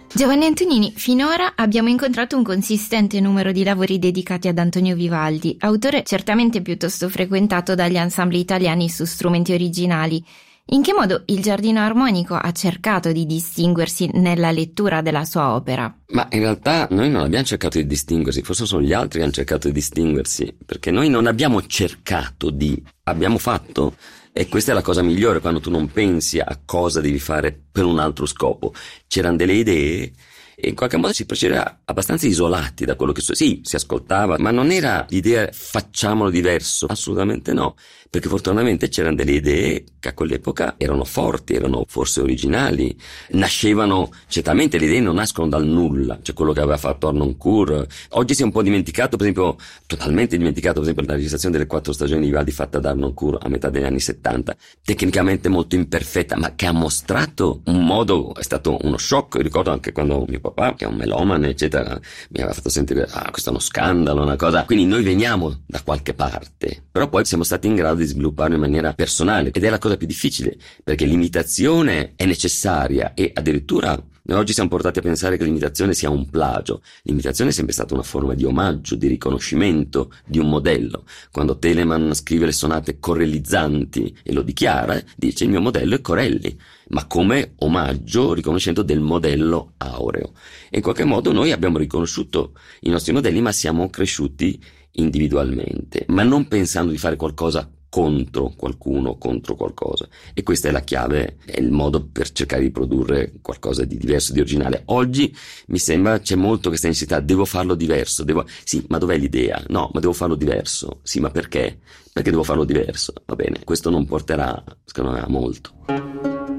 Giovanni Antonini, finora abbiamo incontrato un consistente numero di lavori dedicati ad Antonio Vivaldi, autore certamente piuttosto frequentato dagli ensemble italiani su strumenti originali. In che modo il Giardino Armonico ha cercato di distinguersi nella lettura della sua opera? Ma in realtà noi non abbiamo cercato di distinguersi, forse sono gli altri che hanno cercato di distinguersi, perché noi non abbiamo cercato abbiamo fatto. E questa è la cosa migliore, quando tu non pensi a cosa devi fare per un altro scopo. C'erano delle idee e in qualche modo si procedeva abbastanza isolati da quello che sì, si ascoltava, ma non era l'idea facciamolo diverso, assolutamente no, perché fortunatamente c'erano delle idee che a quell'epoca erano forti, erano forse originali, nascevano, certamente le idee non nascono dal nulla, cioè quello che aveva fatto Harnoncourt. Oggi si è un po' dimenticato, per esempio, totalmente dimenticato, per esempio, la registrazione delle 4 stagioni di Vivaldi fatta da Harnoncourt a metà degli anni 70, tecnicamente molto imperfetta, ma che ha mostrato un modo, è stato uno shock. Io ricordo anche quando mio papà, che è un melomane, eccetera, mi aveva fatto sentire, questo è uno scandalo, una cosa. Quindi noi veniamo da qualche parte, però poi siamo stati in grado di svilupparlo in maniera personale, ed è la cosa più difficile, perché l'imitazione è necessaria e addirittura noi oggi siamo portati a pensare che l'imitazione sia un plagio. L'imitazione è sempre stata una forma di omaggio, di riconoscimento di un modello. Quando Telemann scrive le sonate corellizzanti e lo dichiara, dice il mio modello è Corelli, ma come omaggio, riconoscendo del modello aureo. E in qualche modo noi abbiamo riconosciuto i nostri modelli, ma siamo cresciuti individualmente, ma non pensando di fare qualcosa contro qualcuno, contro qualcosa. E questa è la chiave, è il modo per cercare di produrre qualcosa di diverso, di originale. Oggi mi sembra c'è molto questa necessità, devo farlo diverso, sì, ma dov'è l'idea? No, ma devo farlo diverso. Sì, ma perché? Perché devo farlo diverso? Va bene, questo non porterà, secondo me, a molto.